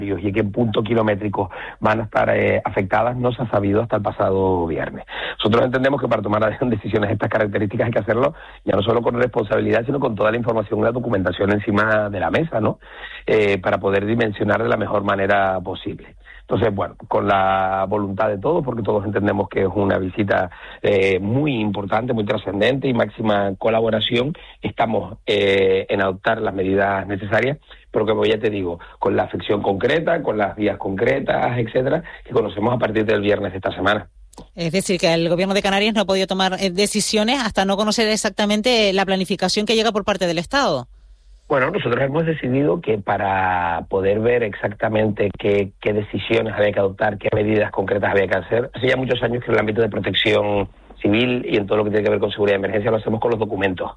y qué puntos kilométricos van a estar afectadas no se ha sabido hasta el pasado viernes. Nosotros entendemos que para tomar decisiones de estas características hay que hacerlo ya no solo con responsabilidad, sino con toda la información y la documentación encima de la mesa, ¿no? Para poder dimensionar de la mejor manera posible. Entonces, bueno, con la voluntad de todos, porque todos entendemos que es una visita muy importante, muy trascendente y máxima colaboración, estamos en adoptar las medidas necesarias, pero como ya te digo, con la afección concreta, con las vías concretas, etcétera, que conocemos a partir del viernes de esta semana. Es decir, que el Gobierno de Canarias no ha podido tomar decisiones hasta no conocer exactamente la planificación que llega por parte del Estado. Bueno, nosotros hemos decidido que para poder ver exactamente qué decisiones había que adoptar, qué medidas concretas había que hacer, hace ya muchos años que en el ámbito de protección civil y en todo lo que tiene que ver con seguridad de emergencia lo hacemos con los documentos.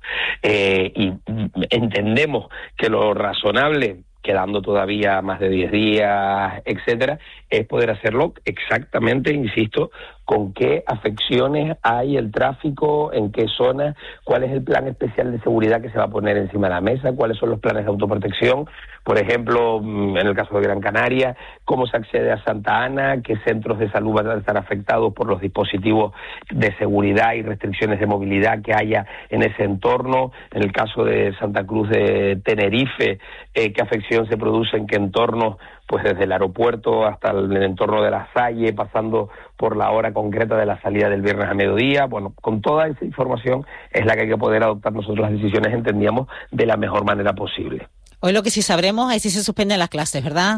Y entendemos que lo razonable, quedando todavía más de 10 días, etcétera, es poder hacerlo exactamente, insisto, con qué afecciones hay el tráfico, en qué zonas, cuál es el plan especial de seguridad que se va a poner encima de la mesa, cuáles son los planes de autoprotección, por ejemplo, en el caso de Gran Canaria, cómo se accede a Santa Ana, qué centros de salud van a estar afectados por los dispositivos de seguridad y restricciones de movilidad que haya en ese entorno, en el caso de Santa Cruz de Tenerife, qué afección se produce en qué entornos, pues desde el aeropuerto hasta el entorno de La Salle, pasando por la hora concreta de la salida del viernes a mediodía. Bueno, con toda esa información es la que hay que poder adoptar nosotros las decisiones, entendíamos, de la mejor manera posible. Hoy lo que sí sabremos es si se suspenden las clases, ¿verdad?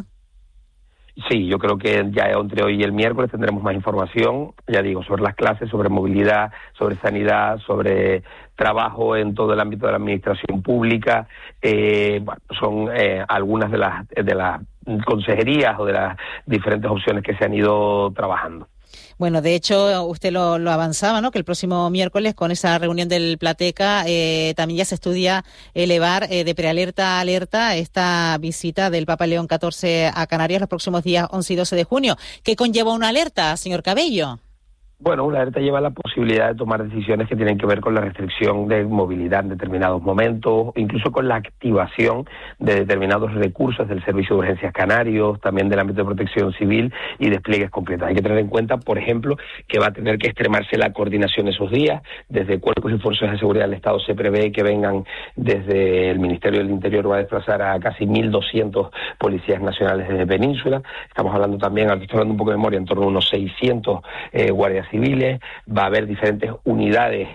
Sí, yo creo que ya entre hoy y el miércoles tendremos más información, ya digo, sobre las clases, sobre movilidad, sobre sanidad, sobre trabajo en todo el ámbito de la administración pública. Bueno, son algunas de las consejerías o de las diferentes opciones que se han ido trabajando. Bueno, de hecho, usted lo avanzaba, ¿no? Que el próximo miércoles, con esa reunión del Plateca, también ya se estudia elevar de prealerta a alerta esta visita del Papa León XIV a Canarias los próximos días 11 y 12 de junio. ¿Qué conlleva una alerta, señor Cabello? Bueno, una alerta lleva la posibilidad de tomar decisiones que tienen que ver con la restricción de movilidad en determinados momentos, incluso con la activación de determinados recursos del Servicio de Urgencias Canarios, también del ámbito de protección civil y despliegues completos. Hay que tener en cuenta, por ejemplo, que va a tener que extremarse la coordinación esos días. Desde cuerpos y fuerzas de seguridad del Estado se prevé que vengan desde el Ministerio del Interior, va a desplazar a casi 1.200 policías nacionales desde Península. Estamos hablando también, aquí estoy hablando un poco de memoria, en torno a unos 600 guardias civiles. Va a haber diferentes unidades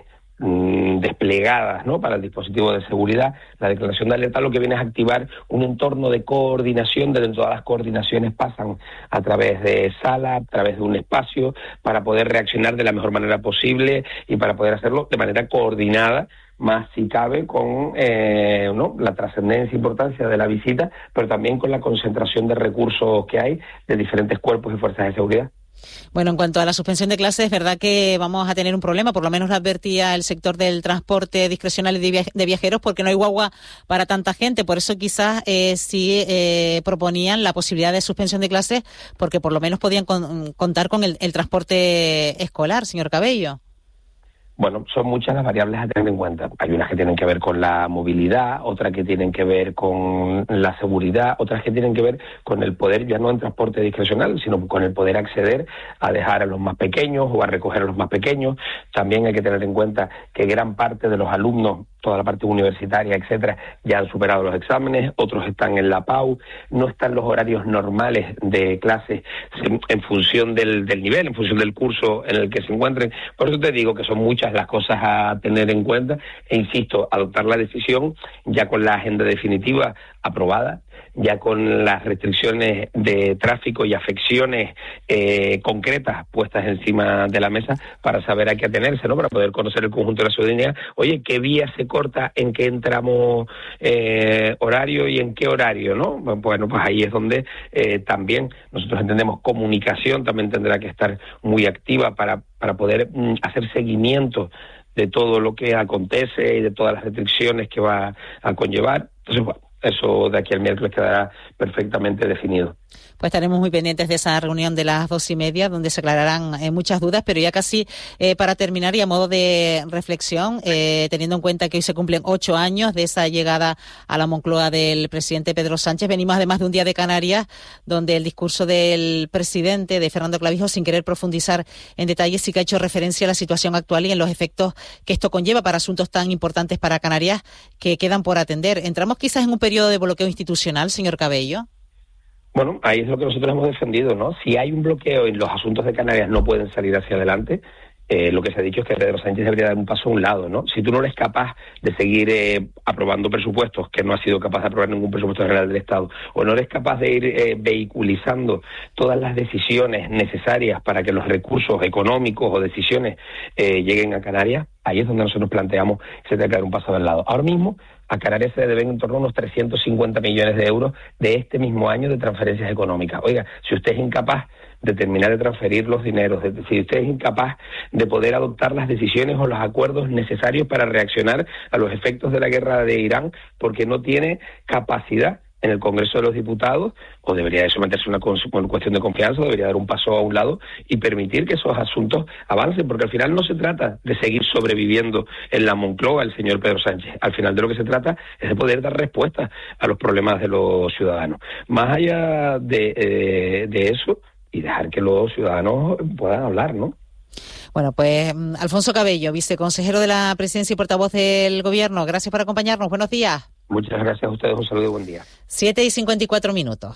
desplegadas, ¿no?, para el dispositivo de seguridad. La declaración de alerta lo que viene es activar un entorno de coordinación, donde todas las coordinaciones pasan a través de sala, a través de un espacio, para poder reaccionar de la mejor manera posible y para poder hacerlo de manera coordinada, más si cabe con ¿no?, la trascendencia e importancia de la visita, pero también con la concentración de recursos que hay de diferentes cuerpos y fuerzas de seguridad. Bueno, en cuanto a la suspensión de clases, es verdad que vamos a tener un problema, por lo menos lo advertía el sector del transporte discrecional de viajeros, porque no hay guagua para tanta gente. Por eso quizás sí proponían la posibilidad de suspensión de clases, porque por lo menos podían contar con el transporte escolar, señor Cabello. Bueno, son muchas las variables a tener en cuenta. Hay unas que tienen que ver con la movilidad, otras que tienen que ver con la seguridad, otras que tienen que ver con el poder, ya no en transporte discrecional, sino con el poder acceder a dejar a los más pequeños o a recoger a los más pequeños. También hay que tener en cuenta que gran parte de los alumnos, toda la parte universitaria, etcétera, ya han superado los exámenes, otros están en la PAU, no están los horarios normales de clases en función del nivel, en función del curso en el que se encuentren. Por eso te digo que son muchas las cosas a tener en cuenta e insisto, adoptar la decisión ya con la agenda definitiva aprobada, ya con las restricciones de tráfico y afecciones concretas puestas encima de la mesa para saber a qué atenerse, ¿no?, para poder conocer el conjunto de la ciudadanía. Oye, ¿qué vía se corta, en qué entramos horario y en qué horario, ¿no? Bueno, pues ahí es donde también nosotros entendemos comunicación también tendrá que estar muy activa para poder hacer seguimiento de todo lo que acontece y de todas las restricciones que va a conllevar. Entonces, bueno, eso de aquí al miércoles quedará perfectamente definido. Pues estaremos muy pendientes de esa reunión de las 2:30, donde se aclararán muchas dudas, pero ya casi para terminar y a modo de reflexión, teniendo en cuenta que hoy se cumplen 8 años de esa llegada a la Moncloa del presidente Pedro Sánchez, venimos además de un día de Canarias, donde el discurso del presidente, de Fernando Clavijo, sin querer profundizar en detalles, sí que ha hecho referencia a la situación actual y en los efectos que esto conlleva para asuntos tan importantes para Canarias que quedan por atender. ¿Entramos quizás en un periodo de bloqueo institucional, señor Cabello? Bueno, ahí es lo que nosotros hemos defendido, ¿no? Si hay un bloqueo y los asuntos de Canarias no pueden salir hacia adelante, lo que se ha dicho es que Pedro Sánchez debería dar un paso a un lado, ¿no? Si tú no eres capaz de seguir aprobando presupuestos, que no has sido capaz de aprobar ningún presupuesto general del Estado, o no eres capaz de ir vehiculizando todas las decisiones necesarias para que los recursos económicos o decisiones lleguen a Canarias, ahí es donde nosotros planteamos que se debe dar un paso al lado. Ahora mismo, a Canarias se le deben en torno a unos 350 millones de euros de este mismo año de transferencias económicas. Oiga, si usted es incapaz de terminar de transferir los dineros, si usted es incapaz de poder adoptar las decisiones o los acuerdos necesarios para reaccionar a los efectos de la guerra de Irán, porque no tiene capacidad en el Congreso de los Diputados, o debería de someterse a una cuestión de confianza, o debería dar un paso a un lado y permitir que esos asuntos avancen, porque al final no se trata de seguir sobreviviendo en la Moncloa el señor Pedro Sánchez. Al final de lo que se trata es de poder dar respuesta a los problemas de los ciudadanos. Más allá de eso, y dejar que los ciudadanos puedan hablar, ¿no? Bueno, pues Alfonso Cabello, viceconsejero de la Presidencia y portavoz del Gobierno, gracias por acompañarnos. Buenos días. Muchas gracias a ustedes, un saludo y buen día. 7:54.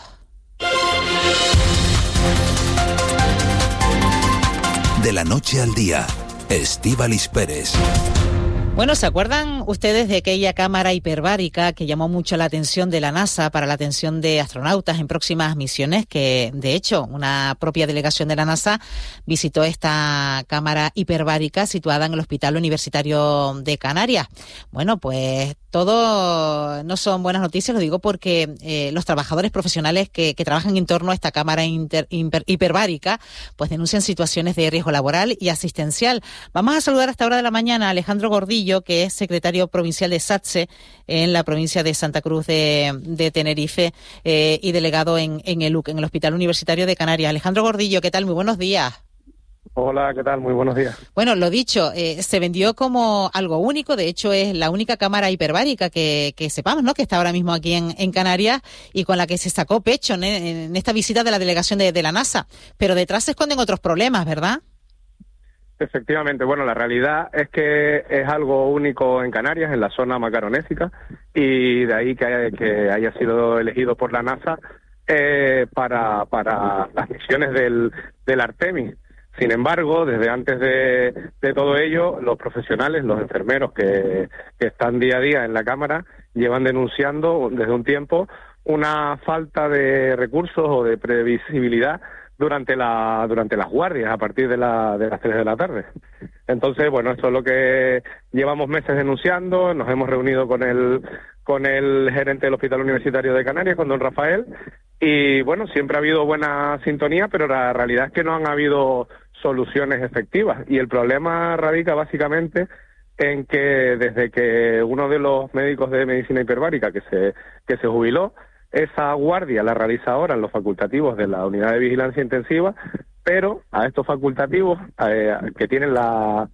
De la noche al día, Estíbaliz Pérez. Bueno, ¿se acuerdan ustedes de aquella cámara hiperbárica que llamó mucho la atención de la NASA para la atención de astronautas en próximas misiones? Que, de hecho, una propia delegación de la NASA visitó esta cámara hiperbárica situada en el Hospital Universitario de Canarias. Bueno, pues todo no son buenas noticias, lo digo porque los trabajadores profesionales que trabajan en torno a esta cámara hiperbárica pues denuncian situaciones de riesgo laboral y asistencial. Vamos a saludar a esta hora de la mañana a Alejandro Gordillo, que es secretario provincial de SATSE en la provincia de Santa Cruz de Tenerife y delegado en ELUC, en el Hospital Universitario de Canarias. Alejandro Gordillo, ¿qué tal? Muy buenos días. Hola, ¿qué tal? Muy buenos días. Bueno, lo dicho, se vendió como algo único, de hecho es la única cámara hiperbárica que sepamos, ¿no?, que está ahora mismo aquí en Canarias y con la que se sacó pecho en esta visita de la delegación de la NASA. Pero detrás se esconden otros problemas, ¿verdad? Efectivamente, bueno, la realidad es que es algo único en Canarias, en la zona macaronésica, y de ahí que haya sido elegido por la NASA para las misiones del Artemis. Sin embargo, desde antes de todo ello, los profesionales, los enfermeros que están día a día en la cámara, llevan denunciando desde un tiempo una falta de recursos o de previsibilidad durante las guardias a partir de las 3 de la tarde. Entonces, bueno, esto es lo que llevamos meses denunciando. Nos hemos reunido con el gerente del Hospital Universitario de Canarias, con don Rafael, y bueno, siempre ha habido buena sintonía, pero la realidad es que no han habido soluciones efectivas, y el problema radica básicamente en que desde que uno de los médicos de medicina hiperbárica que se jubiló, esa guardia la realiza ahora en los facultativos de la unidad de vigilancia intensiva, pero a estos facultativos que tienen las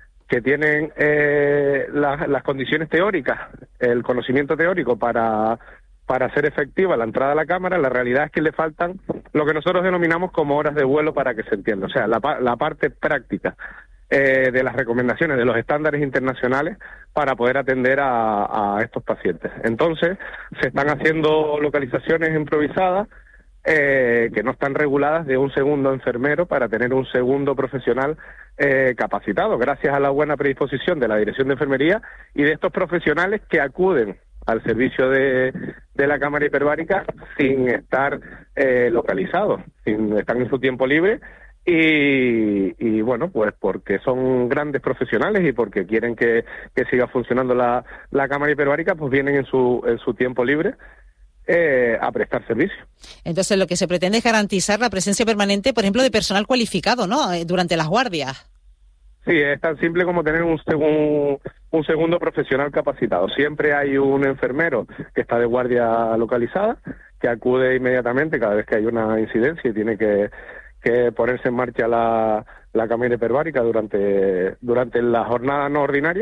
condiciones teóricas, el conocimiento teórico para hacer efectiva la entrada a la cámara, la realidad es que le faltan lo que nosotros denominamos como horas de vuelo, para que se entienda, o sea, la parte práctica de las recomendaciones, de los estándares internacionales para poder atender a estos pacientes. Entonces, se están haciendo localizaciones improvisadas que no están reguladas, de un segundo enfermero para tener un segundo profesional capacitado, gracias a la buena predisposición de la Dirección de Enfermería y de estos profesionales que acuden al servicio de la cámara hiperbárica sin estar localizados, están en su tiempo libre y bueno, pues porque son grandes profesionales y porque quieren que siga funcionando la cámara hiperbárica, pues vienen en su tiempo libre a prestar servicio. Entonces, lo que se pretende es garantizar la presencia permanente, por ejemplo, de personal cualificado, ¿no?, durante las guardias. Sí, es tan simple como tener un segundo profesional capacitado. Siempre hay un enfermero que está de guardia localizada, que acude inmediatamente cada vez que hay una incidencia y tiene que ponerse en marcha la cámara hiperbárica durante la jornada no ordinaria.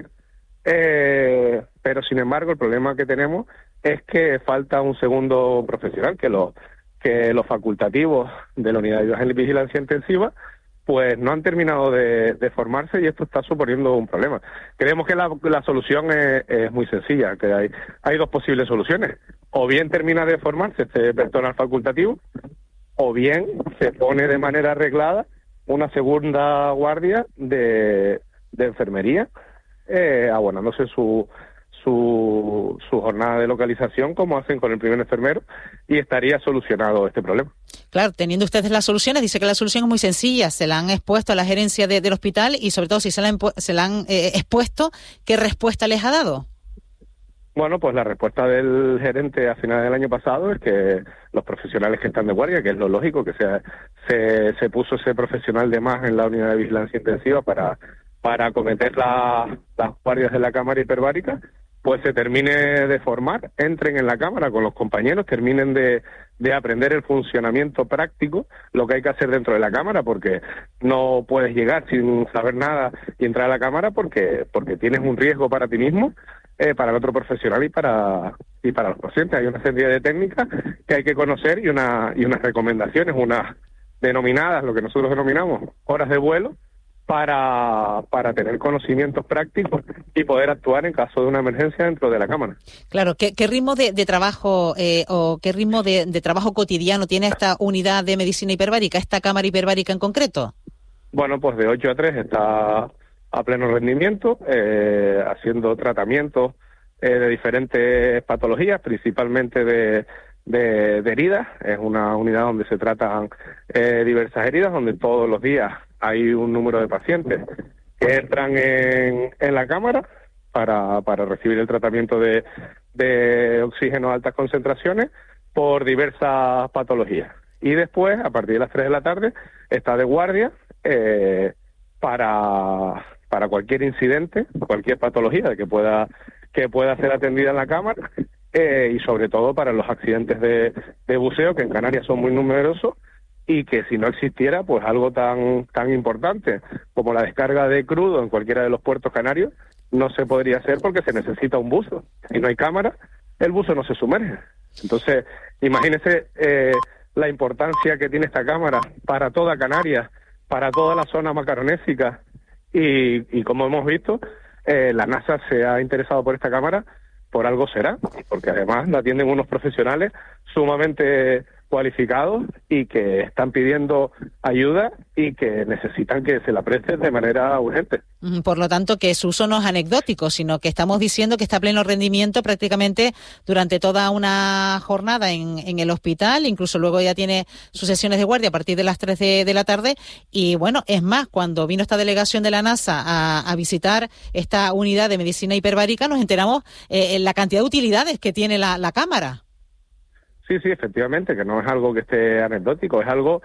Pero, sin embargo, el problema que tenemos es que falta un segundo profesional, que los facultativos de la unidad de vigilancia intensiva pues no han terminado de formarse, y esto está suponiendo un problema. Creemos que la solución es muy sencilla, que hay dos posibles soluciones. O bien termina de formarse este personal facultativo, o bien se pone de manera arreglada una segunda guardia de enfermería, abonándose su jornada de localización, como hacen con el primer enfermero, y estaría solucionado este problema. Claro, teniendo ustedes las soluciones, dice que la solución es muy sencilla, se la han expuesto a la gerencia del hospital, y sobre todo si se la han expuesto, ¿qué respuesta les ha dado? Bueno, pues la respuesta del gerente a finales del año pasado es que los profesionales que están de guardia, que es lo lógico, que se puso ese profesional de más en la unidad de vigilancia intensiva para acometer las guardias de la cámara hiperbárica, pues se termine de formar, entren en la cámara con los compañeros, terminen de aprender el funcionamiento práctico, lo que hay que hacer dentro de la cámara, porque no puedes llegar sin saber nada y entrar a la cámara porque tienes un riesgo para ti mismo, para el otro profesional y para los pacientes. Hay una serie de técnicas que hay que conocer y unas recomendaciones, unas denominadas, lo que nosotros denominamos horas de vuelo, para tener conocimientos prácticos y poder actuar en caso de una emergencia dentro de la cámara. Claro, ¿qué ritmo de trabajo o qué ritmo de trabajo cotidiano tiene esta unidad de medicina hiperbárica, esta cámara hiperbárica en concreto? Bueno, pues de 8 a 3 está a pleno rendimiento, haciendo tratamientos de diferentes patologías, principalmente de heridas. Es una unidad donde se tratan diversas heridas, donde todos los días hay un número de pacientes que entran en la cámara para recibir el tratamiento de oxígeno a altas concentraciones por diversas patologías. Y después, a partir de las 3 de la tarde, está de guardia para cualquier incidente, cualquier patología que pueda ser atendida en la cámara, y sobre todo para los accidentes de buceo, que en Canarias son muy numerosos, y que si no existiera pues algo tan importante como la descarga de crudo en cualquiera de los puertos canarios, no se podría hacer porque se necesita un buzo. Si no hay cámara, el buzo no se sumerge. Entonces, imagínese la importancia que tiene esta cámara para toda Canarias, para toda la zona macaronésica, y como hemos visto, la NASA se ha interesado por esta cámara, por algo será, porque además la atienden unos profesionales sumamente cualificados y que están pidiendo ayuda y que necesitan que se la presten de manera urgente. Por lo tanto, que su uso no es anecdótico, sino que estamos diciendo que está a pleno rendimiento prácticamente durante toda una jornada en el hospital, incluso luego ya tiene sus sesiones de guardia a partir de las 3 de la tarde, y bueno, es más, cuando vino esta delegación de la NASA a visitar esta unidad de medicina hiperbárica, nos enteramos la cantidad de utilidades que tiene la cámara. Sí, efectivamente, que no es algo que esté anecdótico, es algo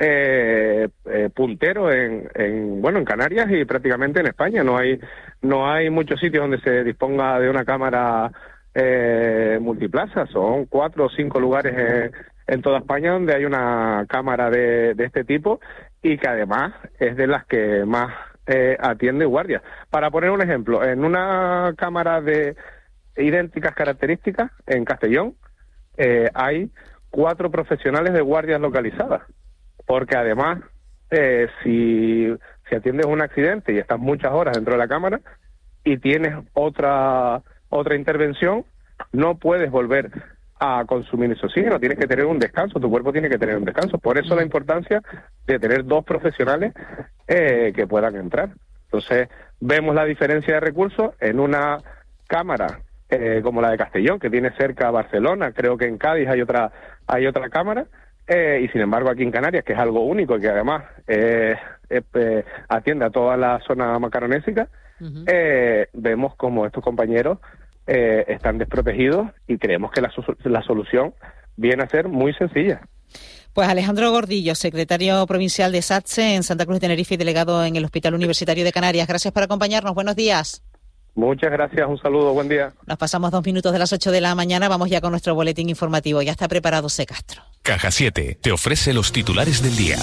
puntero en Canarias y prácticamente en España. No hay muchos sitios donde se disponga de una cámara multiplaza. Son 4 o 5 lugares en toda España donde hay una cámara de este tipo, y que además es de las que más atiende guardias. Para poner un ejemplo, en una cámara de idénticas características en Castellón, hay 4 profesionales de guardias localizadas, porque además si atiendes un accidente y estás muchas horas dentro de la cámara y tienes otra intervención, no puedes volver a consumir ese oxígeno, tienes que tener un descanso, tu cuerpo tiene que tener un descanso. Por eso la importancia de tener 2 profesionales que puedan entrar. Entonces vemos la diferencia de recursos en una cámara como la de Castellón, que tiene cerca a Barcelona. Creo que en Cádiz hay otra cámara, y sin embargo aquí en Canarias, que es algo único y que además atiende a toda la zona macaronésica, vemos como estos compañeros están desprotegidos, y creemos que la solución viene a ser muy sencilla. Pues Alejandro Gordillo, secretario provincial de SATSE en Santa Cruz de Tenerife y delegado en el Hospital Universitario de Canarias. Gracias por acompañarnos. Buenos días. Muchas gracias, un saludo, buen día. Nos pasamos 2 minutos de las 8 de la mañana, vamos ya con nuestro boletín informativo. Ya está preparado C. Castro. Caja 7 te ofrece los titulares del día.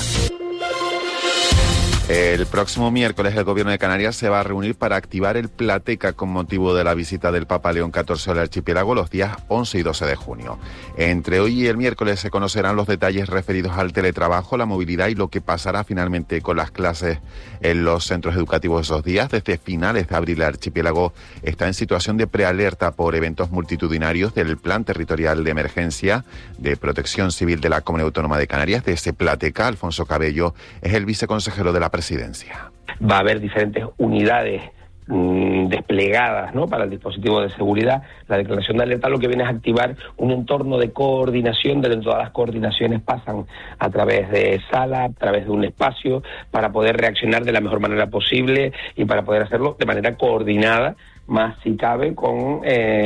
El próximo miércoles el Gobierno de Canarias se va a reunir para activar el Plateca con motivo de la visita del Papa León XIV al archipiélago los días 11 y 12 de junio. Entre hoy y el miércoles se conocerán los detalles referidos al teletrabajo, la movilidad y lo que pasará finalmente con las clases en los centros educativos esos días. Desde finales de abril el archipiélago está en situación de prealerta por eventos multitudinarios del Plan Territorial de Emergencia de Protección Civil de la Comunidad Autónoma de Canarias. De ese Plateca, Alfonso Cabello es el viceconsejero de la presidencia. Va a haber diferentes unidades desplegadas, ¿no?, para el dispositivo de seguridad. La declaración de alerta lo que viene es activar un entorno de coordinación, donde todas las coordinaciones pasan a través de sala, a través de un espacio, para poder reaccionar de la mejor manera posible y para poder hacerlo de manera coordinada, más si cabe con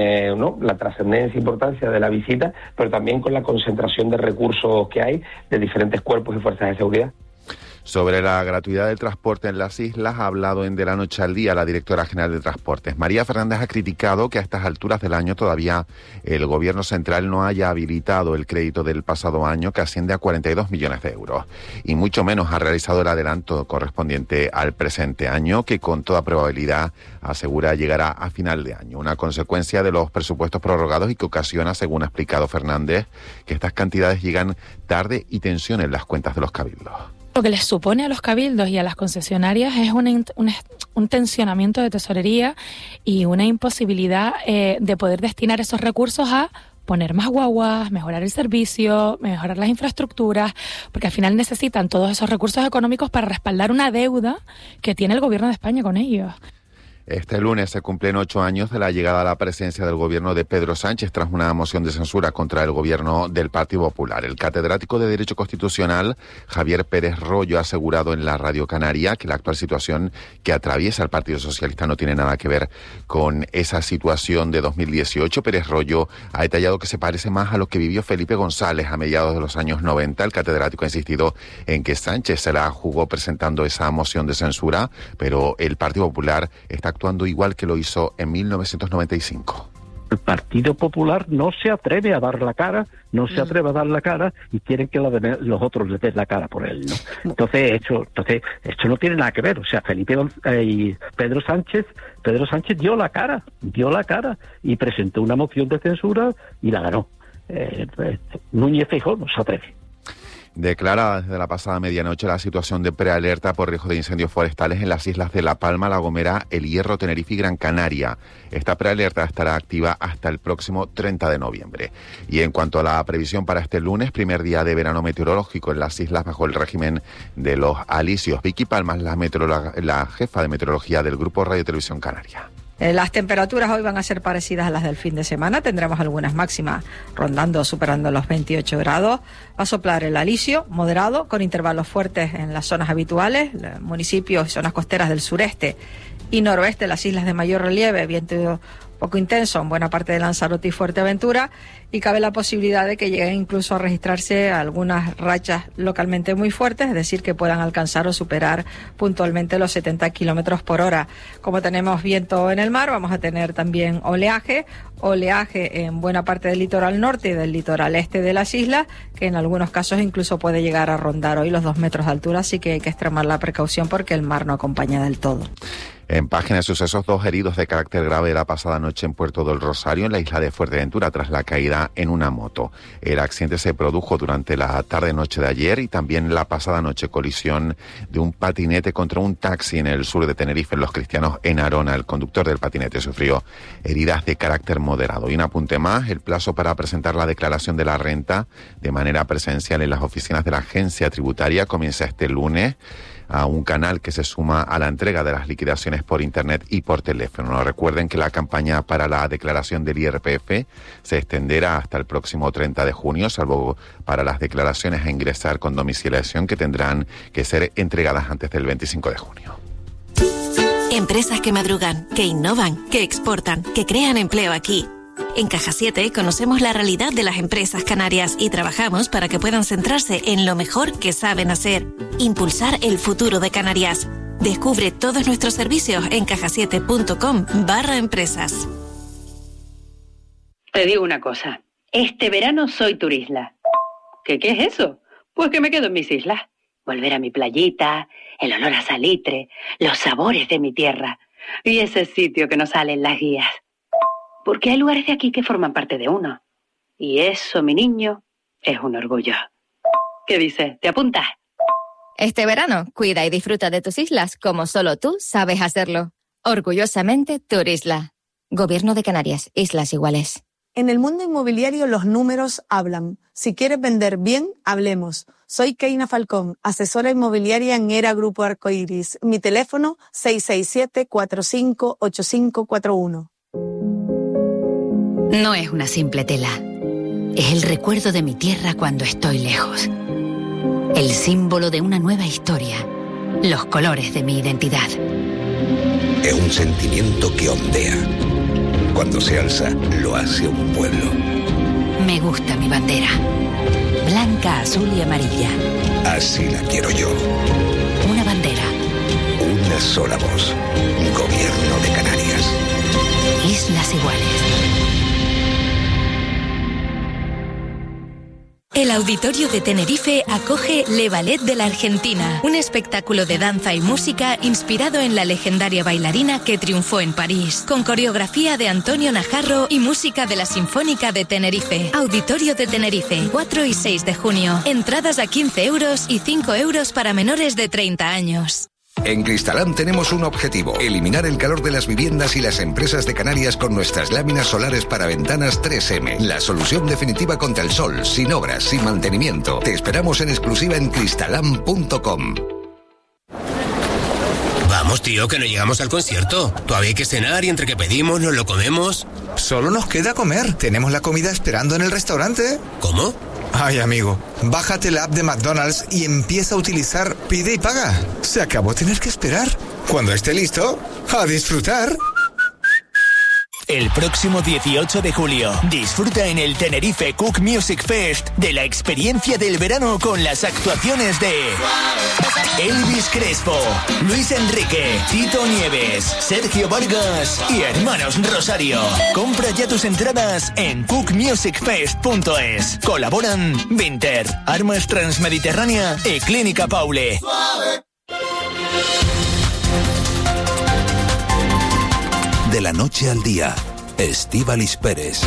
la trascendencia e importancia de la visita, pero también con la concentración de recursos que hay de diferentes cuerpos y fuerzas de seguridad. Sobre la gratuidad del transporte en las islas ha hablado en De la Noche al Día la directora general de Transportes. María Fernández ha criticado que a estas alturas del año todavía el Gobierno central no haya habilitado el crédito del pasado año, que asciende a 42 millones de euros. Y mucho menos ha realizado el adelanto correspondiente al presente año, que con toda probabilidad asegura llegará a final de año. Una consecuencia de los presupuestos prorrogados y que ocasiona, según ha explicado Fernández, que estas cantidades llegan tarde y tensión en las cuentas de los cabildos. Lo que les supone a los cabildos y a las concesionarias es un tensionamiento de tesorería y una imposibilidad de poder destinar esos recursos a poner más guaguas, mejorar el servicio, mejorar las infraestructuras, porque al final necesitan todos esos recursos económicos para respaldar una deuda que tiene el Gobierno de España con ellos. Este lunes se cumplen 8 años de la llegada a la presidencia del gobierno de Pedro Sánchez tras una moción de censura contra el gobierno del Partido Popular. El catedrático de Derecho Constitucional, Javier Pérez Royo, ha asegurado en la Radio Canaria que la actual situación que atraviesa el Partido Socialista no tiene nada que ver con esa situación de 2018. Pérez Royo ha detallado que se parece más a lo que vivió Felipe González a mediados de los años 90. El catedrático ha insistido en que Sánchez se la jugó presentando esa moción de censura, pero el Partido Popular está actuando igual que lo hizo en 1995. El Partido Popular no se atreve a dar la cara, y quieren que los otros les den la cara por él, ¿no? Entonces esto no tiene nada que ver. O sea, Pedro Sánchez dio la cara y presentó una moción de censura y la ganó. Núñez Feijóo no se atreve. Declarada desde la pasada medianoche la situación de prealerta por riesgo de incendios forestales en las islas de La Palma, La Gomera, El Hierro, Tenerife y Gran Canaria. Esta prealerta estará activa hasta el próximo 30 de noviembre. Y en cuanto a la previsión para este lunes, primer día de verano meteorológico en las islas bajo el régimen de los alisios, Vicky Palmas, la jefa de meteorología del Grupo Radio Televisión Canaria. Las temperaturas hoy van a ser parecidas a las del fin de semana. Tendremos algunas máximas superando los 28 grados. Va a soplar el alisio moderado con intervalos fuertes en las zonas habituales, municipios y zonas costeras del sureste y noroeste, las islas de mayor relieve, viento poco intenso en buena parte de Lanzarote y Fuerteventura, y cabe la posibilidad de que lleguen incluso a registrarse algunas rachas localmente muy fuertes, es decir, que puedan alcanzar o superar puntualmente los 70 kilómetros por hora. Como tenemos viento en el mar, vamos a tener también oleaje en buena parte del litoral norte y del litoral este de las islas, que en algunos casos incluso puede llegar a rondar hoy los 2 metros de altura, así que hay que extremar la precaución porque el mar no acompaña del todo. En página de sucesos, 2 heridos de carácter grave la pasada noche en Puerto del Rosario, en la isla de Fuerteventura, tras la caída en una moto. El accidente se produjo durante la tarde-noche de ayer y también la pasada noche colisión de un patinete contra un taxi en el sur de Tenerife, en Los Cristianos, en Arona. El conductor del patinete sufrió heridas de carácter moderado. Y un apunte más, el plazo para presentar la declaración de la renta de manera presencial en las oficinas de la agencia tributaria comienza este lunes, a un canal que se suma a la entrega de las liquidaciones por internet y por teléfono. Recuerden que la campaña para la declaración del IRPF se extenderá hasta el próximo 30 de junio, salvo para las declaraciones a ingresar con domiciliación, que tendrán que ser entregadas antes del 25 de junio. Empresas que madrugan, que innovan, que exportan, que crean empleo aquí. En Caja 7 conocemos la realidad de las empresas canarias y trabajamos para que puedan centrarse en lo mejor que saben hacer, impulsar el futuro de Canarias. Descubre todos nuestros servicios en cajasiete.com/empresas. Te digo una cosa, este verano soy turisla. ¿Qué es eso? Pues que me quedo en mis islas. Volver a mi playita, el olor a salitre, los sabores de mi tierra y ese sitio que nos sale en las guías. Porque hay lugares de aquí que forman parte de uno. Y eso, mi niño, es un orgullo. ¿Qué dices? ¿Te apuntas? Este verano, cuida y disfruta de tus islas como solo tú sabes hacerlo. Orgullosamente Turisla. Gobierno de Canarias, Islas Iguales. En el mundo inmobiliario los números hablan. Si quieres vender bien, hablemos. Soy Keina Falcón, asesora inmobiliaria en ERA Grupo Arcoiris. Mi teléfono 667-458541. No es una simple tela. Es el recuerdo de mi tierra cuando estoy lejos. El símbolo de una nueva historia. Los colores de mi identidad. Es un sentimiento que ondea. Cuando se alza, lo hace un pueblo. Me gusta mi bandera. Blanca, azul y amarilla. Así la quiero yo. Una bandera. Una sola voz. Gobierno de Canarias. Islas Iguales. El Auditorio de Tenerife acoge Le Ballet de la Argentina, un espectáculo de danza y música inspirado en la legendaria bailarina que triunfó en París, con coreografía de Antonio Najarro y música de la Sinfónica de Tenerife. Auditorio de Tenerife, 4 y 6 de junio. Entradas a 15 euros y 5 euros para menores de 30 años. En Cristalam tenemos un objetivo: eliminar el calor de las viviendas y las empresas de Canarias con nuestras láminas solares para ventanas 3M. La solución definitiva contra el sol, sin obras, sin mantenimiento. Te esperamos en exclusiva en cristalam.com. Vamos, tío, que no llegamos al concierto. Todavía hay que cenar y entre que pedimos nos lo comemos. Solo nos queda comer. Tenemos la comida esperando en el restaurante. ¿Cómo? Ay, amigo, bájate la app de McDonald's y empieza a utilizar Pide y Paga. Se acabó tener que esperar. Cuando esté listo, a disfrutar. El próximo 18 de julio, disfruta en el Tenerife Cook Music Fest de la experiencia del verano con las actuaciones de Elvis Crespo, Luis Enrique, Tito Nieves, Sergio Vargas y Hermanos Rosario. Compra ya tus entradas en cookmusicfest.es. Colaboran Vinter, Armas Transmediterránea y Clínica Paule. De la noche al día, Estíbaliz Pérez.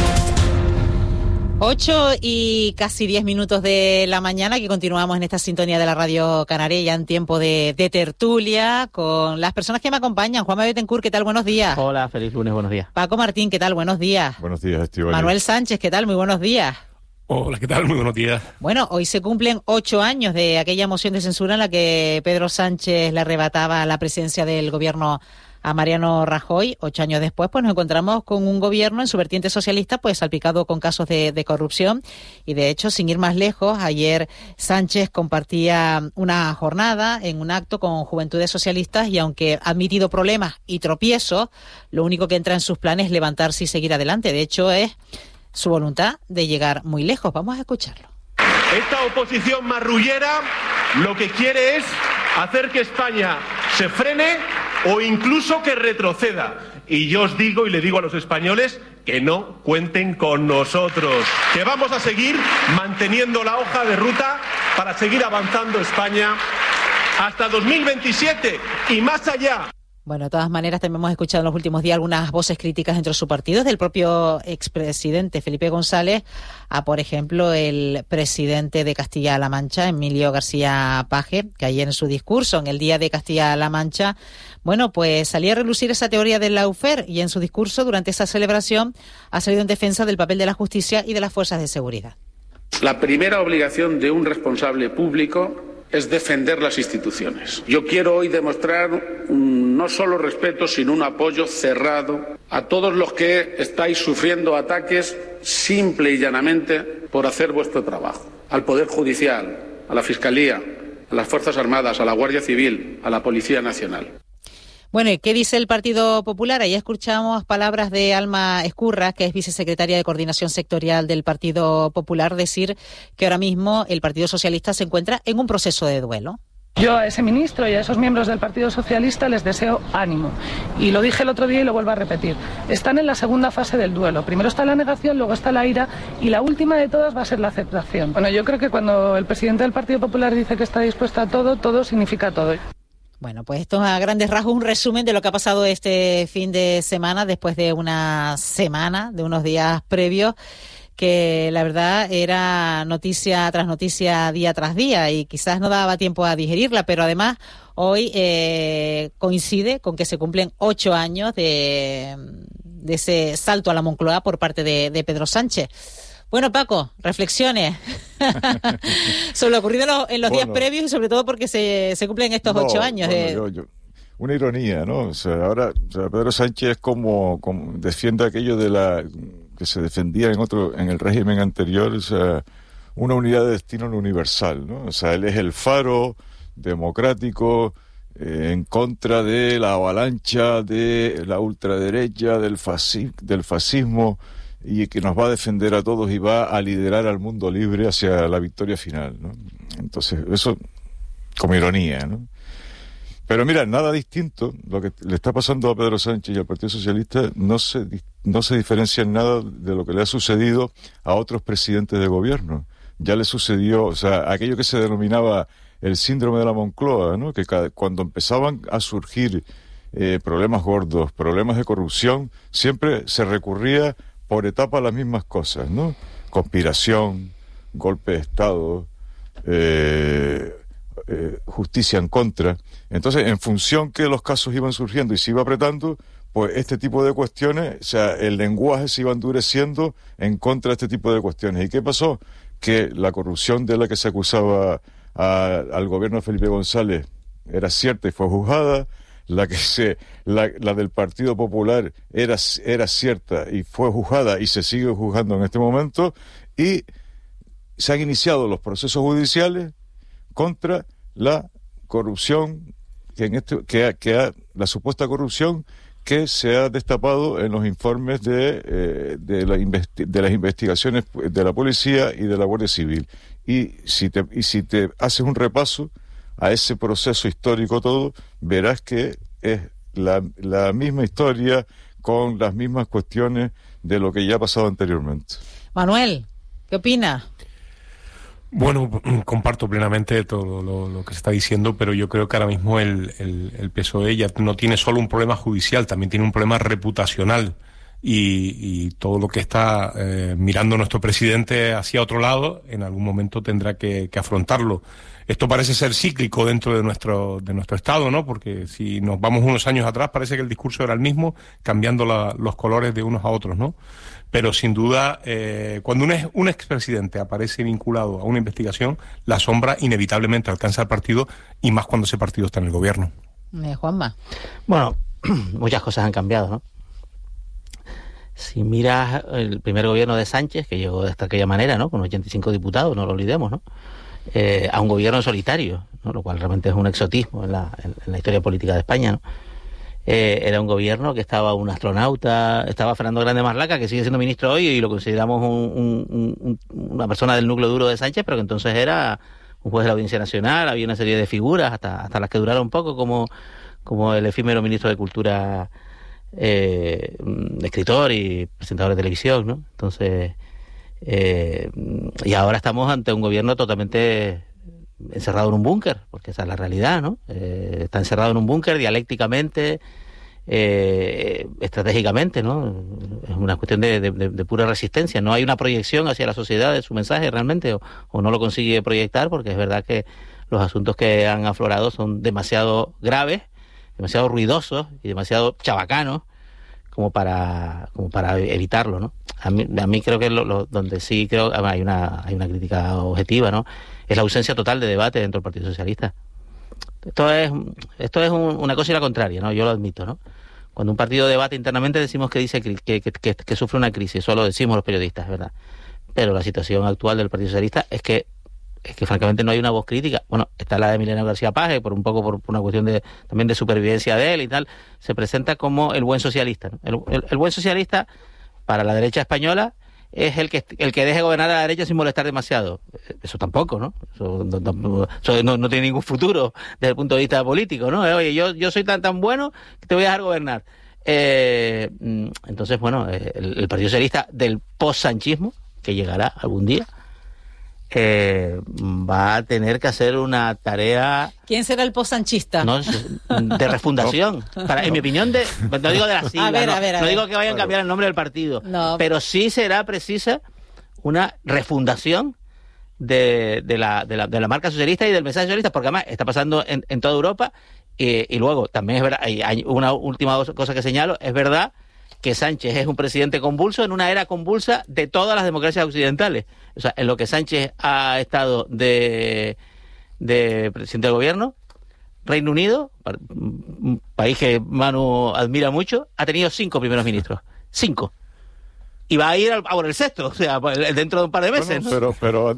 8 y casi 10 minutos de la mañana, que continuamos en esta sintonía de la Radio Canaria, ya en tiempo de tertulia, con las personas que me acompañan. Juanma Betancourt, ¿qué tal? Buenos días. Hola, feliz lunes, buenos días. Paco Martín, ¿qué tal? Buenos días. Buenos días, Estíbaliz. Manuel Sánchez, ¿qué tal? Muy buenos días. Hola, ¿qué tal? Muy buenos días. Bueno, hoy se cumplen 8 años de aquella moción de censura en la que Pedro Sánchez le arrebataba la presidencia del gobierno a Mariano Rajoy. 8 años después, pues nos encontramos con un gobierno en su vertiente socialista, pues salpicado con casos de corrupción. Y de hecho, sin ir más lejos, ayer Sánchez compartía una jornada en un acto con Juventudes Socialistas y aunque ha admitido problemas y tropiezos, lo único que entra en sus planes es levantarse y seguir adelante. De hecho, es su voluntad de llegar muy lejos. Vamos a escucharlo. Esta oposición marrullera lo que quiere es hacer que España se frene o incluso que retroceda. Y yo os digo y le digo a los españoles que no cuenten con nosotros, que vamos a seguir manteniendo la hoja de ruta para seguir avanzando España hasta 2027 y más allá. Bueno, de todas maneras, también hemos escuchado en los últimos días algunas voces críticas dentro de su partido, del propio expresidente Felipe González a, por ejemplo, el presidente de Castilla-La Mancha, Emilio García Paje, que ayer en su discurso, en el Día de Castilla-La Mancha, bueno, pues salía a relucir esa teoría del lawfare y en su discurso, durante esa celebración, ha salido en defensa del papel de la justicia y de las fuerzas de seguridad. La primera obligación de un responsable público es defender las instituciones. Yo quiero hoy demostrar no solo respeto, sino un apoyo cerrado a todos los que estáis sufriendo ataques simple y llanamente por hacer vuestro trabajo. Al Poder Judicial, a la Fiscalía, a las Fuerzas Armadas, a la Guardia Civil, a la Policía Nacional. Bueno, ¿y qué dice el Partido Popular? Ahí escuchamos palabras de Alma Ezcurra, que es vicesecretaria de Coordinación Sectorial del Partido Popular, decir que ahora mismo el Partido Socialista se encuentra en un proceso de duelo. Yo a ese ministro y a esos miembros del Partido Socialista les deseo ánimo. Y lo dije el otro día y lo vuelvo a repetir. Están en la segunda fase del duelo. Primero está la negación, luego está la ira y la última de todas va a ser la aceptación. Bueno, yo creo que cuando el presidente del Partido Popular dice que está dispuesto a todo, todo significa todo. Bueno, pues esto a grandes rasgos un resumen de lo que ha pasado este fin de semana, después de una semana, de unos días previos, que la verdad era noticia tras noticia, día tras día, y quizás no daba tiempo a digerirla, pero además hoy coincide con que se cumplen 8 años de ese salto a la Moncloa por parte de Pedro Sánchez. Bueno, Paco, reflexiones sobre lo ocurrido en los días previos y sobre todo porque se cumplen estos 8 años. Una ironía, ¿no? O sea, ahora Pedro Sánchez como defiende aquello de la que se defendía en el régimen anterior, o sea, una unidad de destino universal, ¿no? O sea, él es el faro democrático en contra de la avalancha de la ultraderecha, del fascismo, y que nos va a defender a todos y va a liderar al mundo libre hacia la victoria final, ¿no? Entonces, eso como ironía, ¿no? Pero mira, nada distinto, lo que le está pasando a Pedro Sánchez y al Partido Socialista no se diferencia en nada de lo que le ha sucedido a otros presidentes de gobierno. Ya le sucedió, o sea, aquello que se denominaba el síndrome de la Moncloa, ¿no? Que cuando empezaban a surgir problemas gordos, problemas de corrupción, siempre se recurría por etapas a las mismas cosas, ¿no? Conspiración, golpe de Estado, justicia en contra. Entonces, en función que los casos iban surgiendo y se iba apretando, pues este tipo de cuestiones, o sea, el lenguaje se iba endureciendo en contra de este tipo de cuestiones. ¿Y qué pasó? Que la corrupción de la que se acusaba al gobierno de Felipe González era cierta y fue juzgada, la del Partido Popular era cierta y fue juzgada y se sigue juzgando en este momento, y se han iniciado los procesos judiciales contra la corrupción la supuesta corrupción que se ha destapado en los informes de las investigaciones de la policía y de la Guardia Civil. Y si te haces un repaso a ese proceso histórico todo, verás que es la misma historia con las mismas cuestiones de lo que ya ha pasado anteriormente. Manuel, ¿qué opinas? Bueno, comparto plenamente todo lo que se está diciendo, pero yo creo que ahora mismo el PSOE ya no tiene solo un problema judicial, también tiene un problema reputacional, y todo lo que está mirando nuestro presidente hacia otro lado, en algún momento tendrá que afrontarlo. Esto parece ser cíclico dentro de nuestro Estado, ¿no? Porque si nos vamos unos años atrás parece que el discurso era el mismo, cambiando los colores de unos a otros, ¿no? Pero sin duda, cuando un expresidente aparece vinculado a una investigación, la sombra inevitablemente alcanza al partido, y más cuando ese partido está en el gobierno. Juanma. Bueno, muchas cosas han cambiado, ¿no? Si miras el primer gobierno de Sánchez, que llegó de aquella manera, ¿no? Con 85 diputados, no lo olvidemos, ¿no? A un gobierno solitario, ¿no? Lo cual realmente es un exotismo en la historia política de España, ¿no? Era un gobierno que estaba un astronauta, estaba Fernando Grande Marlaca, que sigue siendo ministro hoy y lo consideramos una persona del núcleo duro de Sánchez, pero que entonces era un juez de la Audiencia Nacional. Había una serie de figuras, hasta las que duraron poco, como el efímero ministro de Cultura, escritor y presentador de televisión, ¿no? Entonces, y ahora estamos ante un gobierno totalmente encerrado en un búnker, porque esa es la realidad, ¿no? Está encerrado en un búnker dialécticamente, estratégicamente, ¿no? Es una cuestión de pura resistencia. No hay una proyección hacia la sociedad de su mensaje realmente, o no lo consigue proyectar, porque es verdad que los asuntos que han aflorado son demasiado graves, demasiado ruidosos y demasiado chabacanos como para evitarlo, ¿no? A mí creo que donde sí creo hay una crítica objetiva, ¿no? Es la ausencia total de debate dentro del Partido Socialista. Esto es una cosa y la contraria, ¿no? Yo lo admito, ¿no? Cuando un partido debate internamente decimos que dice que sufre una crisis, eso lo decimos los periodistas, ¿verdad? Pero la situación actual del Partido Socialista es que es que francamente no hay una voz crítica. Bueno, está la de Emiliano García Paje, por una cuestión también de supervivencia de él y tal. Se presenta como el buen socialista, ¿no? El buen socialista para la derecha española es el que deje gobernar a la derecha sin molestar demasiado. Eso tampoco, ¿no? Eso no tiene ningún futuro desde el punto de vista político, ¿no? Oye, yo soy tan bueno que te voy a dejar gobernar. Entonces, bueno, el Partido Socialista del post-sanchismo, que llegará algún día, va a tener que hacer una tarea... ¿Quién será el post-sanchista? No, de refundación. En mi opinión, no digo de la sigla, no digo que vayan a cambiar el nombre del partido, pero sí será precisa una refundación de la marca socialista y del mensaje socialista, porque además está pasando en toda Europa, y luego también es verdad, hay una última cosa que señalo, es verdad que Sánchez es un presidente convulso en una era convulsa de todas las democracias occidentales. O sea, en lo que Sánchez ha estado de presidente del gobierno, Reino Unido, un país que Manu admira mucho, ha tenido 5 primeros ministros. 5. Y va a ir a por el 6º, o sea, dentro de un par de meses. Bueno,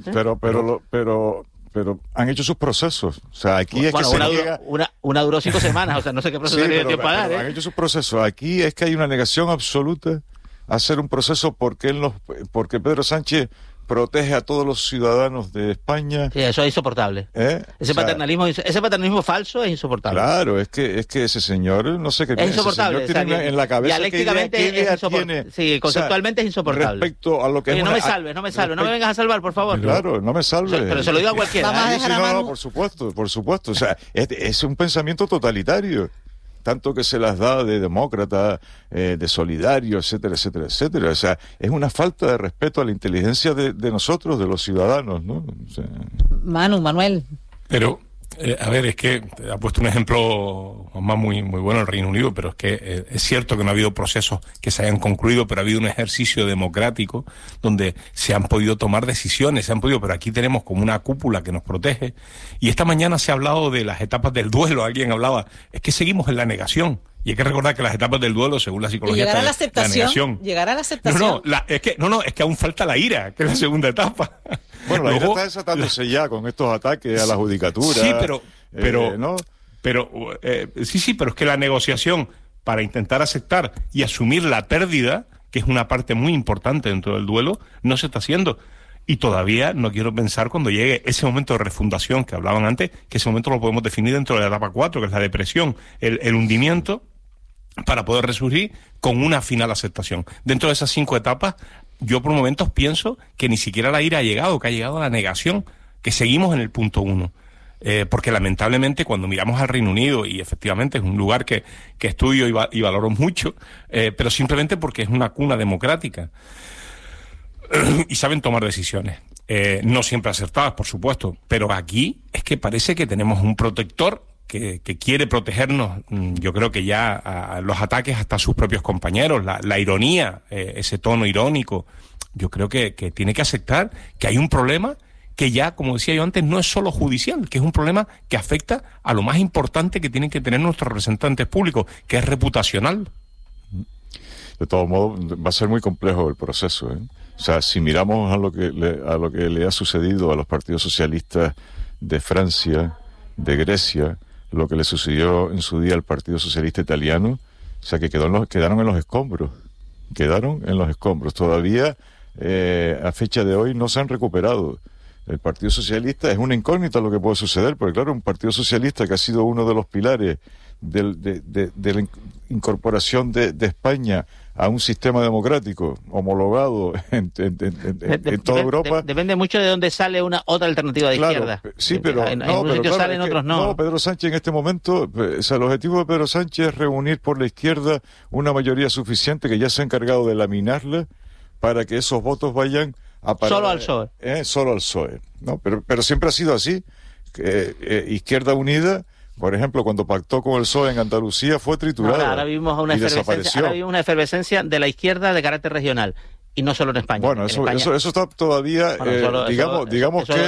pero han hecho sus procesos. O sea, aquí es que una duró 5 semanas, o sea, no sé qué proceso tiene que pagar. Han hecho sus procesos. Aquí es que hay una negación absoluta a hacer un proceso porque Pedro Sánchez protege a todos los ciudadanos de España. Sí, eso es insoportable. Ese paternalismo falso es insoportable. Claro, es que ese señor, no sé qué es insoportable. Ese señor tiene en la cabeza dialécticamente es insoportable. Sí, conceptualmente es insoportable. Respecto a lo que Oye, no me salves, no me vengas a salvar, por favor. Claro, no me salves. Pero se lo digo a cualquiera. Vamos a dejar a Manu. No, por supuesto. O sea, es un pensamiento totalitario. Tanto que se las da de demócrata, de solidario, etcétera, etcétera, etcétera. O sea, es una falta de respeto a la inteligencia de nosotros, de los ciudadanos, ¿no? O sea... Manuel. Pero, a ver, es que ha puesto un ejemplo más muy bueno el Reino Unido, pero es que es cierto que no ha habido procesos que se hayan concluido, pero ha habido un ejercicio democrático donde se han podido tomar decisiones, pero aquí tenemos como una cúpula que nos protege. Y esta mañana se ha hablado de las etapas del duelo, alguien hablaba, es que seguimos en la negación. Y hay que recordar que las etapas del duelo, según la psicología, llegará la aceptación. Llegará la aceptación. Es que aún falta la ira, que es la segunda etapa. Bueno, la ira está desatándose ya con estos ataques a la judicatura. Sí, pero es que la negociación para intentar aceptar y asumir la pérdida, que es una parte muy importante dentro del duelo, no se está haciendo. Y todavía no quiero pensar cuando llegue ese momento de refundación que hablaban antes, que ese momento lo podemos definir dentro de la etapa 4, que es la depresión, el hundimiento, para poder resurgir con una final aceptación. Dentro de esas 5 etapas, yo por momentos pienso que ni siquiera la ira ha llegado, que ha llegado a la negación, que seguimos en el punto 1. Porque lamentablemente cuando miramos al Reino Unido, y efectivamente es un lugar que estudio y valoro mucho, pero simplemente porque es una cuna democrática, y saben tomar decisiones, no siempre acertadas, por supuesto, pero aquí es que parece que tenemos un protector que quiere protegernos, yo creo que ya a los ataques hasta sus propios compañeros, la ironía, ese tono irónico. Yo creo que tiene que aceptar que hay un problema que ya, como decía yo antes, no es solo judicial, que es un problema que afecta a lo más importante que tienen que tener nuestros representantes públicos, que es reputacional. De todos modos, va a ser muy complejo el proceso, ¿eh? O sea, si miramos a lo que le ha sucedido a los partidos socialistas de Francia, de Grecia, lo que le sucedió en su día al Partido Socialista Italiano, o sea, que quedaron en los escombros. Quedaron en los escombros. Todavía, a fecha de hoy, no se han recuperado. El Partido Socialista es una incógnita lo que puede suceder, porque claro, un Partido Socialista que ha sido uno de los pilares de la incorporación de España a un sistema democrático homologado en toda Europa. Depende mucho de dónde sale una otra alternativa de izquierda. Sí, pero en algunos sitios salen, otros no. No, Pedro Sánchez en este momento, o sea, el objetivo de Pedro Sánchez es reunir por la izquierda una mayoría suficiente que ya se ha encargado de laminarla para que esos votos vayan a parar, solo al PSOE. Solo al PSOE, ¿no? Pero siempre ha sido así. Izquierda Unida, por ejemplo, cuando pactó con el PSOE en Andalucía, fue triturada. Ahora vimos una efervescencia de la izquierda de carácter regional, y no solo en España. Bueno, eso está todavía, digamos que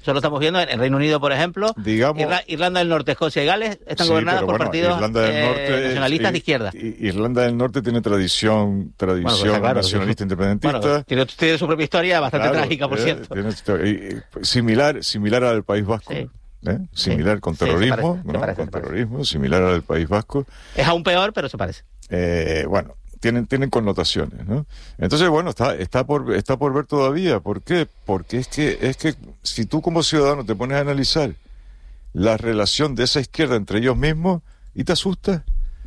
Eso lo estamos viendo en el Reino Unido, por ejemplo. Digamos, Irlanda del Norte, Escocia y Gales están gobernadas por partidos nacionalistas de izquierda. Irlanda del Norte tiene tradición nacionalista independentista. Bueno, tiene su propia historia bastante trágica, por cierto. Similar al País Vasco. Sí. Similar con terrorismo, similar al País Vasco. Es aún peor, pero se parece. Tienen connotaciones, ¿no? Entonces, está por ver todavía. ¿Por qué? Porque es que si tú como ciudadano te pones a analizar la relación de esa izquierda entre ellos mismos y te asustas,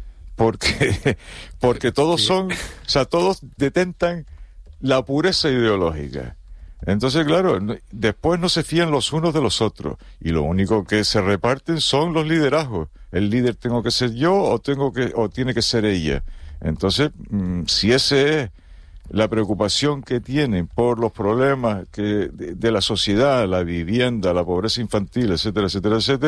porque todos todos detentan la pureza ideológica. Entonces, claro, después no se fían los unos de los otros y lo único que se reparten son los liderazgos. El líder tengo que ser yo o tiene que ser ella. Entonces, si esa es la preocupación que tienen por los problemas de la sociedad, la vivienda, la pobreza infantil, etcétera, etcétera, etcétera,